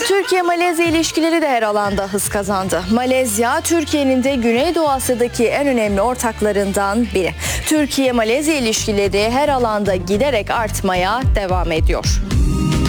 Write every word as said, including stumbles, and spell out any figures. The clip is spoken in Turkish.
Türkiye-Malezya ilişkileri de her alanda hız kazandı. Malezya, Türkiye'nin de Güneydoğu Asya'daki en önemli ortaklarından biri. Türkiye-Malezya ilişkileri her alanda giderek artmaya devam ediyor.